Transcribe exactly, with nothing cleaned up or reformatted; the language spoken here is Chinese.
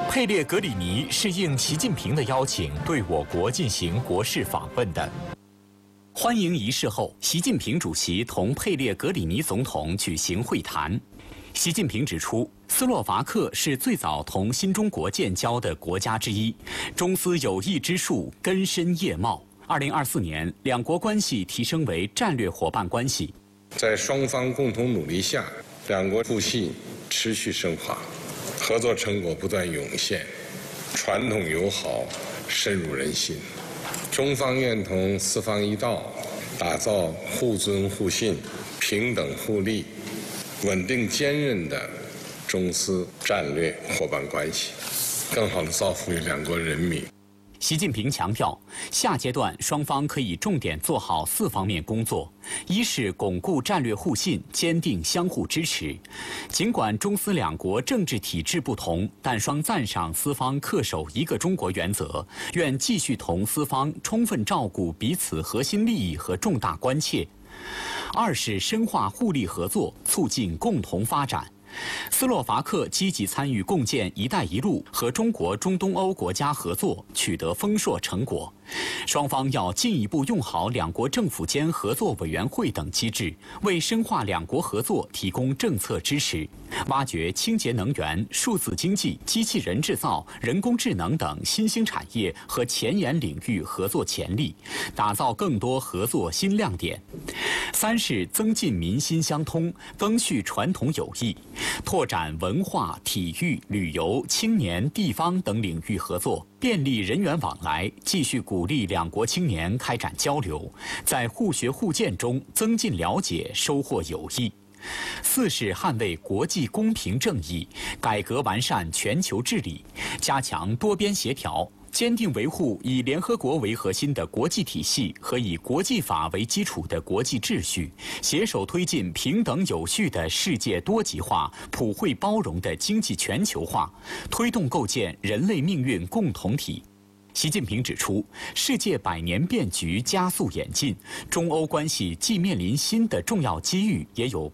佩列格里尼是应习近平的邀请，对我国进行国事访问的。欢迎仪式后，习近平主席同佩列格里尼总统举行会谈。习近平指出，斯洛伐克是最早同新中国建交的国家之一，中斯友谊之树根深叶茂。二零二四年，两国关系提升为战略伙伴关系。 在双方共同努力下，两国互信持续深化，合作成果不断涌现，传统友好深入人心。中方愿同四方一道，打造互尊互信、平等互利、稳定坚韧的中斯战略伙伴关系，更好地造福于两国人民。 习近平强调，下阶段双方可以重点做好四方面工作：一是巩固战略互信，坚定相互支持。尽管中斯两国政治体制不同，但双赞赏斯方恪守一个中国原则，愿继续同斯方充分照顾彼此核心利益和重大关切。二是深化互利合作，促进共同发展。斯洛伐克积极参与共建“一带一路”和中国中东欧国家合作，取得丰硕成果。双方要进一步用好两国政府间合作委员会等机制，为深化两国合作提供政策支持，挖掘清洁能源、数字经济、机器人制造、人工智能等新兴产业和前沿领域合作潜力，打造更多合作新亮点。三是增进民心相通，更续传统友谊，拓展文化、体育、旅游、青年、地方等领域合作，便利人员往来，继续鼓励两国青年开展交流，在互学互鉴中增进了解，收获友谊。四是捍卫国际公平正义，改革完善全球治理，加强多边协调，坚定维护以联合国为核心的国际体系和以国际法为基础的国际秩序，携手推进平等有序的世界多极化、普惠包容的经济全球化，推动构建人类命运共同体。习近平指出，世界百年变局加速演进，中欧关系既面临新的重要机遇，也有